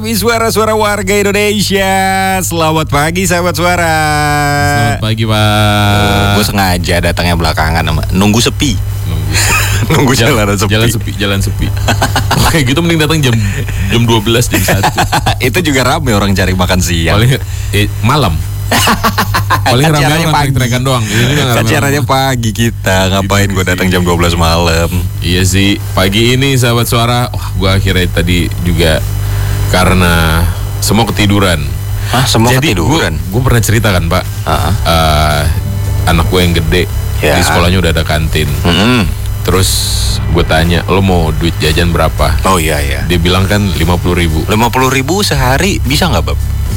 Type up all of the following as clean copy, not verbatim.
Suara-suara warga Indonesia. Selamat pagi sahabat suara. Selamat pagi Pak. Gue sengaja datangnya belakangan nunggu sepi. Nunggu jalan sepi. Jalan sepi. Oke gitu mending datang jam 12 jam 1. Itu juga rame orang cari makan siang. Paling malam. Paling Kan rame orang pagi. trek-trekan doang. Kan caranya pagi kita. Ngapain gue datang jam 12 malam? Iya sih, pagi ini sahabat suara, gue akhirnya tadi juga karena semua ketiduran. Hah, semua Jadi ketiduran? gue pernah cerita kan Pak, anak gue yang gede Ya. di sekolahnya udah ada kantin. Terus gue tanya, lo mau duit jajan berapa? Oh iya. Dia bilang kan 50.000. 50.000 sehari bisa nggak, Bab?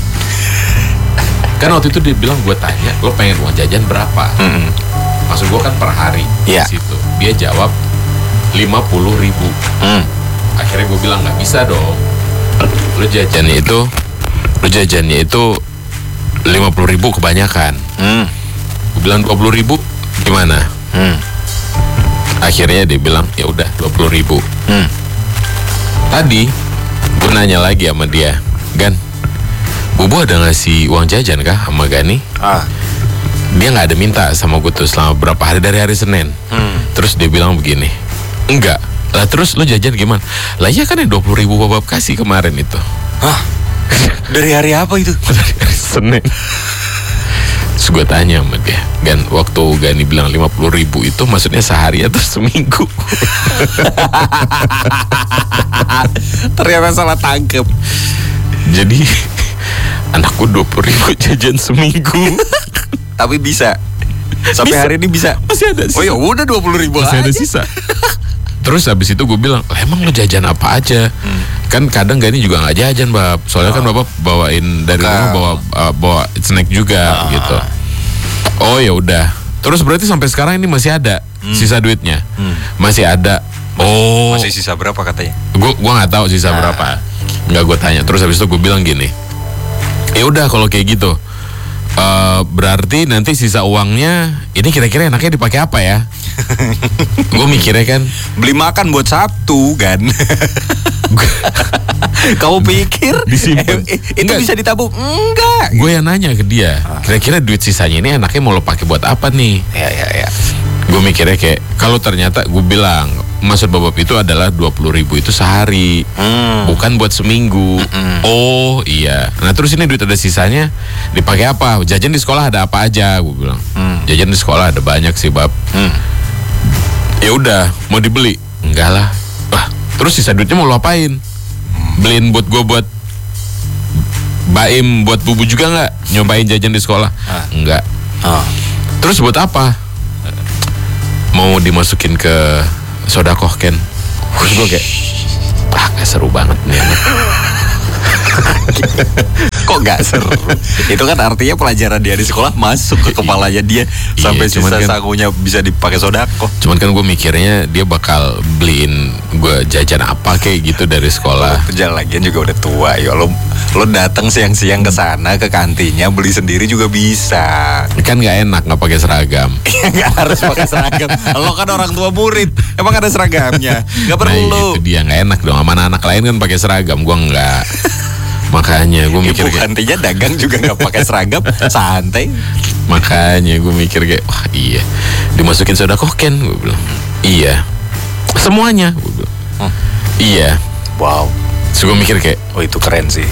Kan waktu itu dia bilang, gue tanya, lo pengen uang jajan berapa? Maksud gue kan per hari Iya. di situ. Dia jawab 50.000. Akhirnya gue bilang nggak bisa dong. Lo jajannya itu 50.000 kebanyakan. Gue bilang 20.000 gimana? Akhirnya dia bilang ya udah 20.000. Tadi gue nanya lagi sama dia, Gan, Bubu ada ngasih uang jajan kah sama Gani? Dia nggak ada minta sama gue tuh selama berapa hari dari hari Senin. Terus dia bilang begini, enggak. Lah terus lo jajan gimana? Lah iya kan yang 20.000 Babab kasih kemarin itu. Hah? Dari hari apa itu? Dari hari Senin. Terus gue tanya sama dia, Gan, waktu Gani bilang 50.000 itu maksudnya sehari atau seminggu? Ternyata salah tangkep. Jadi anakku 20.000 jajan seminggu. Tapi bisa. Sampai Bisa. hari ini bisa. Masih ada sisa. Oh ya udah 20.000 Masih aja. ada sisa. Terus habis itu gue bilang, emang lo jajan apa aja? Kan kadang Gani juga nggak jajan, Bab. Soalnya kan Bapak bawain dari rumah bawa snack juga gitu. Oh ya udah. Terus berarti sampai sekarang ini masih ada sisa duitnya? Masih ada. Oh. Masih sisa berapa katanya? Gua nggak tahu sisa berapa. Nggak gue tanya. Terus habis itu gue bilang gini, ya udah kalau kayak gitu, berarti nanti sisa uangnya ini kira-kira enaknya dipakai apa ya? Gue mikirnya kan, Beli makan buat Sabtu kan. Kamu pikir Disimpan. itu Enggak. bisa ditabung? Enggak. gue yang nanya ke dia, kira-kira duit sisanya ini enaknya mau lo pakai buat apa nih? Ya. Gue mikirnya kayak, kalau ternyata gue bilang maksud Babab itu adalah 20.000 itu sehari, bukan buat seminggu. Oh iya. Nah terus ini duit ada sisanya dipakai apa? Jajan di sekolah ada apa aja? Gue bilang. Jajan di sekolah ada banyak sih, Bab. Ya udah, mau dibeli? Enggak lah. Wah, terus sisa duitnya mau lo apain? Beliin buat gue buat Baim, buat Bubu juga nggak? Nyobain jajan di sekolah? Enggak. Terus buat apa? Mau dimasukin ke sodakoh Ken. Terus gue kayak, gak seru banget nih anak. Kok gak seru? Itu kan artinya pelajaran dia di sekolah masuk ke kepalanya dia. Sampai cuman sisa kan- sangunya bisa dipakai sodako. Cuman kan gue mikirnya dia bakal beliin gue jajan apa kayak gitu dari sekolah. Jalan lagian juga udah tua ya. Lo datang siang-siang ke sana ke kantinnya beli sendiri juga bisa. Kan nggak enak nggak pakai seragam. Nggak harus pakai seragam. Lo kan orang tua murid, emang ada seragamnya. Nggak Nah perlu. itu dia nggak enak dong. Sama anak lain kan pakai seragam, gue nggak. Makanya gue mikir Ibu kayak, kantinnya dagang juga nggak pakai seragam, santai. makanya gue mikir kayak, wah iya, dimasukin sodakoh Ken, gue bilang. Iya, semuanya, gue bilang. Iya. Wow. Terus gue mikir kayak, Oh itu keren sih.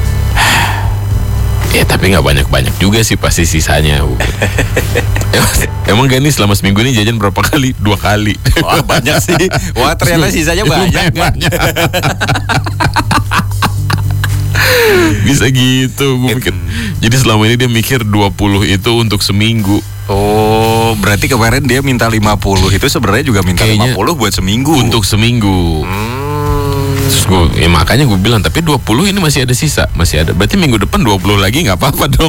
ya tapi nggak banyak-banyak juga sih pasti sisanya. Emang Gani selama seminggu ini jajan berapa kali? 2 kali. Wah banyak sih. Wah ternyata sisanya banyak. Banyak. Bisa gitu gue mikir. Jadi selama ini dia mikir 20 itu untuk seminggu. Oh berarti kemarin dia minta 50. Itu sebenarnya juga minta Kayaknya 50 buat seminggu. Untuk seminggu. Terus gue, ya makanya gue bilang, tapi 20 ini masih ada sisa, masih ada. Berarti minggu depan 20 lagi nggak apa-apa dong.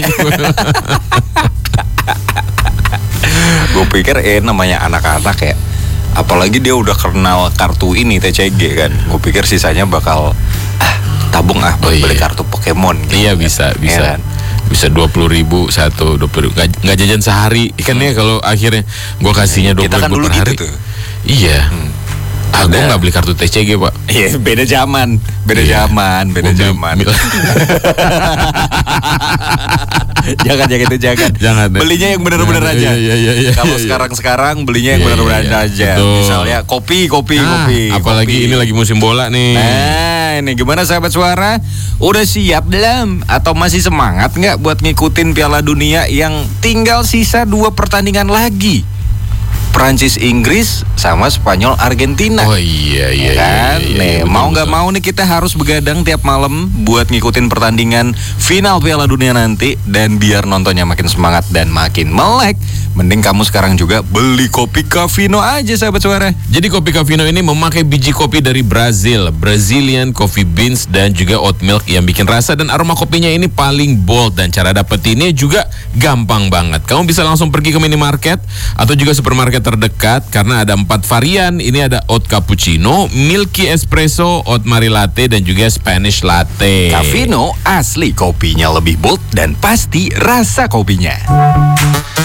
Gue pikir namanya anak-anak ya. Apalagi dia udah kenal kartu ini TCG kan. Gue pikir sisanya bakal tabung buat Oh, iya. beli kartu Pokemon gitu. Iya bisa. Iya kan? Bisa 20.000 satu, 20.000. Nggak jajan sehari. Kan ya kalau akhirnya gue kasihnya 20.000 Kita kan dulu per hari. gitu tuh. Iya. Gue nggak beli kartu TCG, Pak. Iya, beda zaman. Beda Iya. zaman. Jangan Jangan. Belinya yang benar-benar aja. Iya. Kalau sekarang belinya yang Iya, benar-benar iya. aja. Betul. Misalnya kopi. Apalagi kopi. ini lagi musim bola nih. Nah, ini gimana sahabat suara? Udah siap belum? Atau masih semangat nggak buat ngikutin Piala Dunia yang tinggal sisa 2 pertandingan lagi? Prancis Inggris sama Spanyol Argentina. Oh iya. Kan? Nih, betul, mau nggak betul. mau nih kita harus begadang tiap malam buat ngikutin pertandingan final Piala Dunia nanti. Dan biar nontonnya makin semangat dan makin melek, mending kamu sekarang juga beli kopi Cafino aja sahabat suara. Jadi kopi Cafino ini memakai biji kopi dari Brazil, Brazilian coffee beans dan juga oat milk yang bikin rasa dan aroma kopinya ini paling bold, dan cara dapetinnya juga gampang banget. Kamu bisa langsung pergi ke minimarket atau juga supermarket terdekat karena ada 4 varian. Ini ada oat cappuccino, milky espresso, oat mari latte dan juga Spanish latte. Cafino asli kopinya lebih bold dan pasti rasa kopinya.